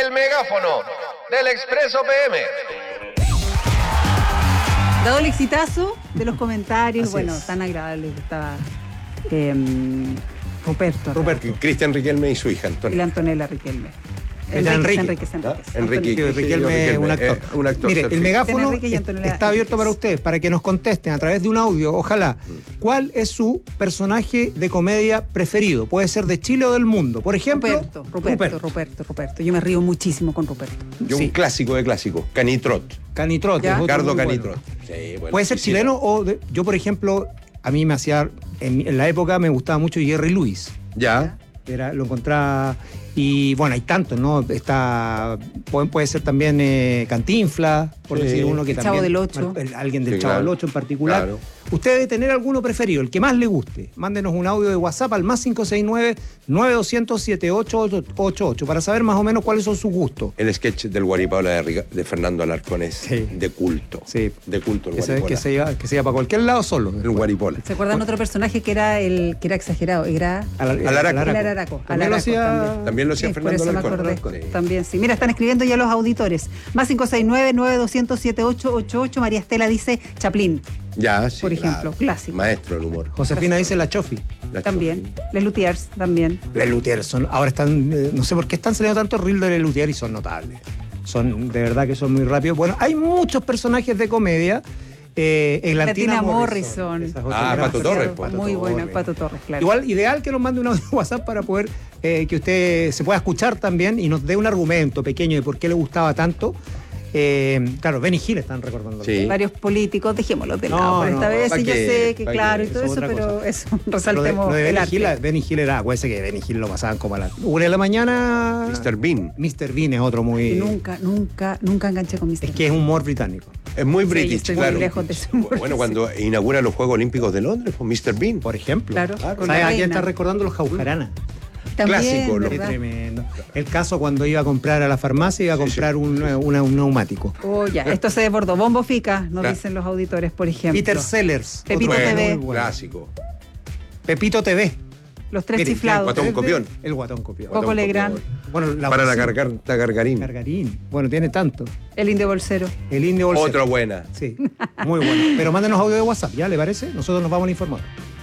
El megáfono del Expreso PM. Dado el exitazo de los comentarios, Así bueno, es. tan agradable que estaba Ruperto. Cristian Riquelme y su hija, Y Antonio. la Antonella Riquelme. Enrique. Enrique. Enrique Riquelme, un actor. un actor. Mire, el megáfono Enrique y Antonella está abierto para Enríquez. ustedes, para que nos contesten a través de un audio, ojalá. ¿Cuál es su personaje de comedia preferido? Puede ser de Chile o del mundo. Por ejemplo, Ruperto. Yo me río muchísimo con Ruperto. Yo un clásico de clásicos, Canitrot. Canitrot. Ya. es otro Ricardo muy Canitrot. bueno. Sí, bueno, Puede ser sí, chileno o yo, por ejemplo, a mí me hacía, en la época me gustaba mucho Jerry Lewis. Ya. Lo encontraba, y bueno, hay tantos, ¿no? Puede ser también Cantinflas, por Sí. decir uno que El también. Chavo del Ocho. Alguien del Sí, Chavo claro. del Ocho en particular. Claro. Usted debe tener alguno preferido, el que más le guste. Mándenos un audio de WhatsApp al más 569-9200-7888 para saber más o menos cuáles son sus gustos. El sketch del Guaripola de Fernando Alarcón es Sí. de culto. Sí. De culto el Que Guaripola. se iba para cualquier lado solo. El Guaripola. ¿Se acuerdan otro personaje que era exagerado? Era Alaraco. el Araraco. También lo hacía. También lo hacía Sí, por Fernando eso me Alarcón. acordé. Sí. También, sí. Mira, están escribiendo ya los auditores. Más 569-9200-7888. María Estela dice Chaplin, Ya, sí, por ejemplo, claro. clásico. Maestro del humor. Josefina dice la Chofi. La También. Chofi. Les Luthiers, también. Les Luthiers ahora están, no sé por qué están saliendo tantos reels de Les Luthiers y son notables. Son, de verdad que son muy rápidos. Bueno, hay muchos personajes de comedia. Eglantina Morrison. Esa es otra Ah, gran Pato persona. Torres, Muy pues. bueno, Pato Torres, claro. Igual, ideal que nos mande un audio de WhatsApp para poder que usted se pueda escuchar también y nos dé un argumento pequeño de por qué le gustaba tanto. Claro, Benny Hill están recordando. Sí. Varios políticos, dejémoslos de No, lado por no, esta vez. ¿pa' Y yo qué? sé que, ¿Pa' claro, qué? y todo Eso es eso, otra pero cosa. eso, Lo de resaltemos el Benny arte. Hill, Benny Hill era, acuérdese que Benny Hill lo pasaban como a las 1 de la mañana. Mr. Bean. Mr. Bean es otro muy. Y nunca enganché con Mr. Es que es humor británico. Es muy Sí, yo british, estoy muy claro. lejos de ese humor, Bueno, sí. cuando inaugura los Juegos Olímpicos de Londres, fue Mr. Bean. Por ejemplo. Claro, con la ¿Sabes a quién reina. está recordando los Jaujarana? También, clásico, lo Qué ¿verdad? tremendo. El caso cuando iba a comprar a la farmacia, iba a comprar un neumático. Oh, ya, esto se desbordó. Bombo Fica, nos Claro. dicen los auditores, por ejemplo. Peter Sellers. Pepito otro TV. muy bueno. Clásico. Pepito TV. Los tres Mire, chiflados. Guatón copión. El guatón copión. Coco Legrand. Bueno, Para la bocina. Gargarín. Gargarín. Bueno, tiene tanto. El Indio Bolsero. El indio bolsero. Otra buena. Sí, muy bueno. Pero mándenos audio de WhatsApp, ¿ya le parece? Nosotros nos vamos a informar.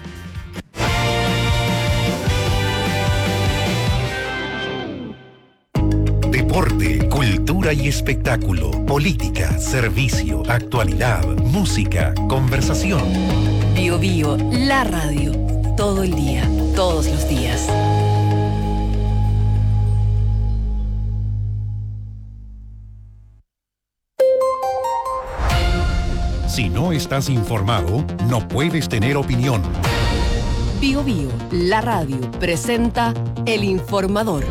Deporte, cultura y espectáculo, política, servicio, actualidad, música, conversación. Bio Bio, la radio. Todo el día, todos los días. Si no estás informado, no puedes tener opinión. Bio Bio, la radio, presenta El Informador.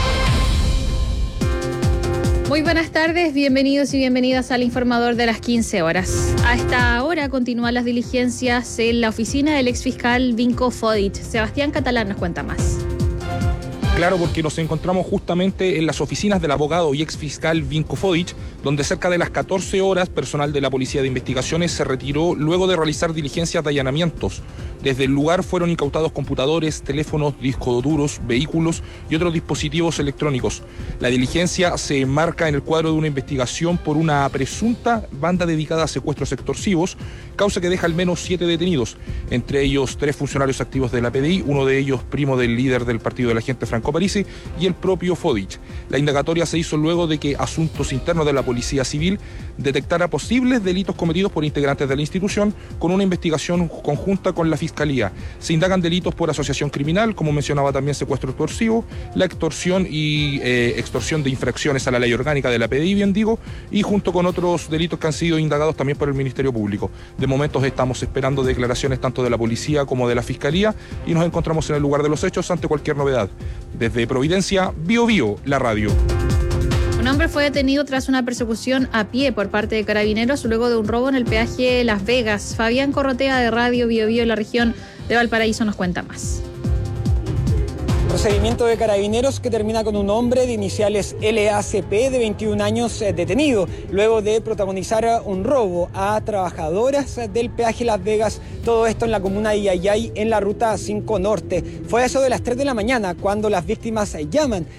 Muy buenas tardes, bienvenidos y bienvenidas al Informador de las 15 horas. A esta hora continúan las diligencias en la oficina del exfiscal Vinko Fodic. Sebastián Catalán nos cuenta más. Claro, porque nos encontramos justamente en las oficinas del abogado y exfiscal Vinko Fodic, donde cerca de las 14 horas personal de la Policía de Investigaciones se retiró luego de realizar diligencias de allanamientos. Desde el lugar fueron incautados computadores, teléfonos, discos duros, vehículos y otros dispositivos electrónicos. La diligencia se enmarca en el cuadro de una investigación por una presunta banda dedicada a secuestros extorsivos, causa que deja al menos 7 detenidos, entre ellos 3 funcionarios activos de la PDI, uno de ellos primo del líder del partido de la gente Franco Parisi y el propio Fodic. La indagatoria se hizo luego de que Asuntos Internos de la Policía Civil detectara posibles delitos cometidos por integrantes de la institución con una investigación conjunta con la Fiscalía. Se indagan delitos por asociación criminal, como mencionaba también secuestro extorsivo, la extorsión y extorsión de infracciones a la ley orgánica de la PDI, bien digo, y junto con otros delitos que han sido indagados también por el Ministerio Público. De momento estamos esperando declaraciones tanto de la Policía como de la Fiscalía y nos encontramos en el lugar de los hechos ante cualquier novedad. Desde Providencia, Bio Bio, la radio. Un hombre fue detenido tras una persecución a pie por parte de carabineros luego de un robo en el peaje Las Vegas. Fabián Corrotea de Radio Bio Bio en la región de Valparaíso nos cuenta más. Procedimiento de carabineros que termina con un hombre de iniciales LACP de 21 años detenido, luego de protagonizar un robo a trabajadoras del peaje Las Vegas, todo esto en la comuna de Yayay, en la ruta 5 Norte. Fue a eso de las 3 de la mañana cuando las víctimas llaman